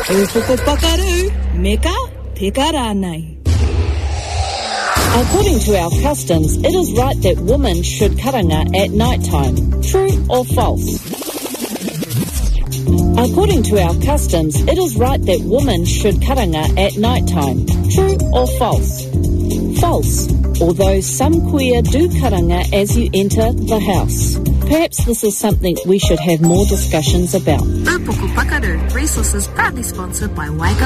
Ufoko pakaru, meka peka rānei. According to our customs, it is right that women should karanga at night time. True or false? According to our customs, it is right that women should karanga at night time. True or false? False, although some queer do karanga as you enter the house. Perhaps this is something we should have more discussions about. Ūpuku Pakaru, resources proudly sponsored by Waikato